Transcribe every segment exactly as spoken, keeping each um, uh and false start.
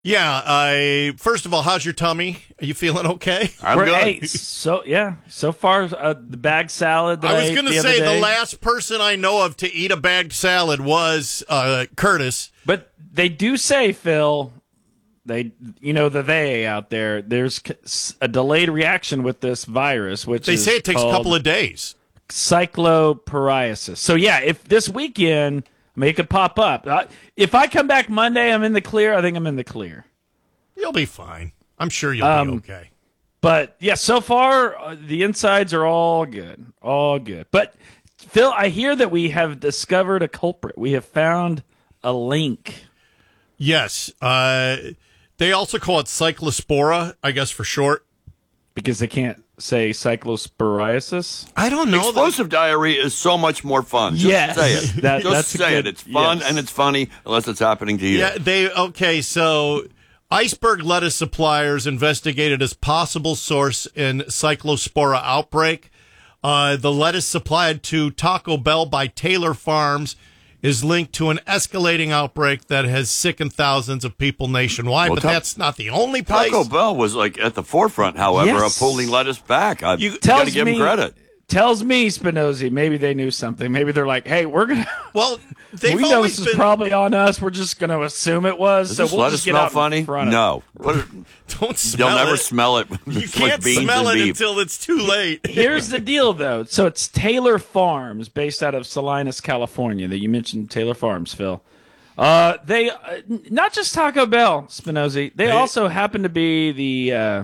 Yeah. I first of all, how's your tummy? Are you feeling okay? I'm We're- good. Hey, so yeah, so far uh, the bag salad. That I was ate going to the other say day, the last person I know of to eat a bagged salad was uh, Curtis. but they do say, Phil, they you know the they out there. There's c- a delayed reaction with this virus, which They is say it takes a called couple of days. cyclopariasis. So yeah, if this weekend make it pop up, I, if I come back Monday, I'm in the clear. I think I'm in the clear. You'll be fine. I'm sure you'll Um, be okay. But yeah, so far uh, the insides are all good, all good. But Phil, I hear that we have discovered a culprit. We have found a link. Yes. Uh, they also call it cyclospora, I guess for short. Because they can't say cyclosporiasis. I don't know. that- Explosive diarrhea is so much more fun. Just Yes. say it. That- Just that's a say it. good- It's fun yes. and it's funny unless it's happening to you. Yeah, they okay. So, iceberg lettuce suppliers investigated as possible source in cyclospora outbreak. Uh, the lettuce supplied to Taco Bell by Taylor Farms is linked to an escalating outbreak that has sickened thousands of people nationwide. Well, but Ta- that's not the only place. Taco Bell was like at the forefront, however, Yes. of pulling lettuce back. I, You- you got to Tells give them me- credit. Tells me, Spinozzi, maybe they knew something. Maybe they're like, hey, we're going to. Well, they've We know always this been. is probably on us. We're just going to assume it was. Does so this we'll lettuce just get smell out funny? in front of it. No. Put it, don't smell you'll never it. smell it. You It's can't like beans smell and it beef. until it's too late. Here's the deal, though. So it's Taylor Farms, based out of Salinas, California. That you mentioned, Taylor Farms, Phil. Uh, they uh, not just Taco Bell, Spinozzi. They They- also happen to be the uh,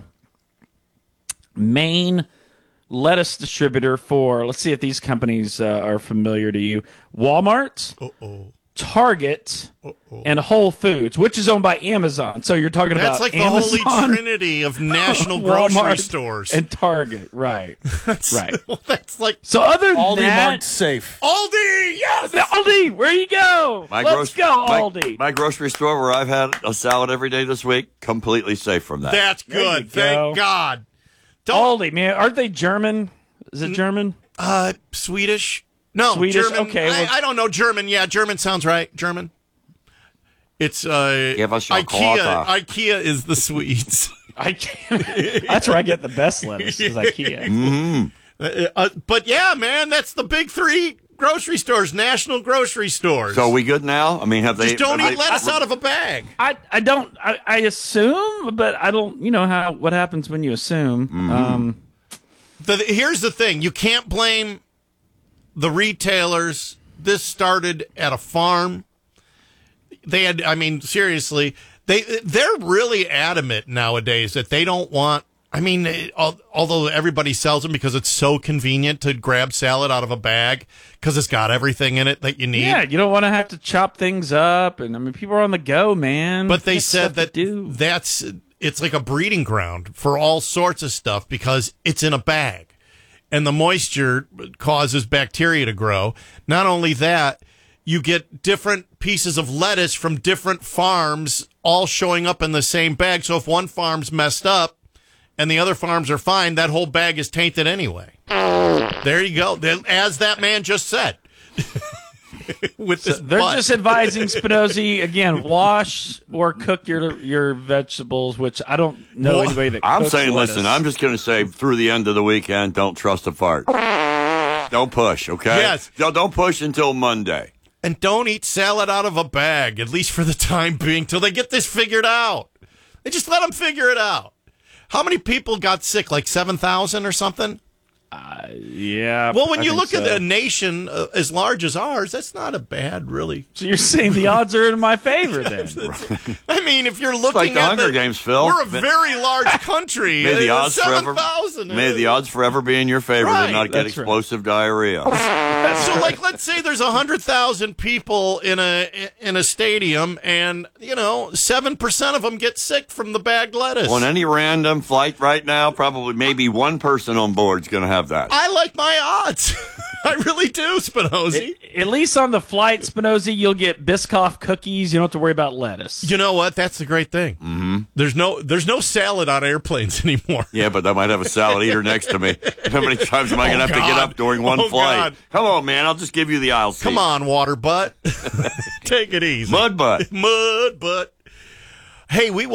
main lettuce distributor for. Let's see if these companies uh, are familiar to you: Walmart, Uh-oh. Target, and Whole Foods, which is owned by Amazon. So you're talking That's about like the Amazon, holy trinity of national grocery Walmart, stores. and Target, right? right. Well, that's like So other than Aldi that, Mart safe. Aldi. Yes. Aldi, where you go? My Let's grocery- go, my- Aldi. My, grocery store where I've had a salad every day this week, completely safe from that. That's There you good. Thank go. God. Don't Aldi, man, aren't they German? Is it German? uh Swedish? No, Swedish? German. Okay, well- I, I don't know German. Yeah, German sounds right. German. It's uh Give us your IKEA. quarter. IKEA is the Swedes. I can't. That's where I get the best lettuce. Is IKEA. Uh, uh, but yeah, man, that's the big three grocery stores, national grocery stores. So are we good now? I mean, have they? just don't have eat they- lettuce out of a bag. I, I don't. I, I assume, but I don't. You know how what happens when you assume. Um, The, here's the thing: you can't blame the retailers. This started at a farm. They had, I mean, seriously, they they're really adamant nowadays that they don't want. I mean, it- al- although everybody sells them because it's so convenient to grab salad out of a bag because it's got everything in it that you need. yeah, you don't want to have to chop things up, and I mean, people are on the go, man. But they Got said stuff to that do. that's it's like a breeding ground for all sorts of stuff because it's in a bag, and the moisture causes bacteria to grow. Not only that, you get different pieces of lettuce from different farms all showing up in the same bag. So if one farm's messed up and the other farms are fine, that whole bag is tainted anyway. There you go. Then, as that man just said. With this They're butt. just advising Spinozzi again: wash or cook your your vegetables. Which I don't know Well, anybody that. I'm cooks saying, lettuce. listen, I'm just going to say through the end of the weekend, don't trust a fart. Don't push, okay? Yes. No, don't push until Monday. And don't eat salad out of a bag, at least for the time being, till they get this figured out. They just let them figure it out. How many people got sick? Like seven thousand or something? Yeah. Well, when I you think look so. at a nation uh, as large as ours, that's not a bad, really. So you're saying the odds are in my favor then? I mean, if you're looking like the at Hunger Games, Phil. we're a very large country. May the Uh, odds forever, seven thousand. may the odds forever be in your favor Right, to not get that's right. explosive diarrhea. So, like, let's say there's one hundred thousand people in a in a stadium, and, you know, seven percent of them get sick from the bagged lettuce. On any random flight right now, probably maybe one person on board is going to have that. I like my odds. I really do, Spinozzi. At least on the flight, Spinozzi, you'll get Biscoff cookies. You don't have to worry about lettuce. You know what? That's the great thing. Mm-hmm. There's no there's no salad on airplanes anymore. Yeah, but I might have a salad eater next to me. How many times am I going to Oh, have to get God. up during one Oh, flight? God. Come on, man. I'll just give you the aisle seat. Come on, water butt. Take it easy. Mud butt. Mud butt. Hey, we will